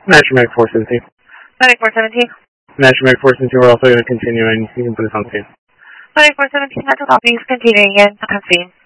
Metro Mag 417. Medic 417. Metro Mag 417, we're also going to continue, and you can put us on scene. Medic 417, Metro Copies, continuing in, on scene.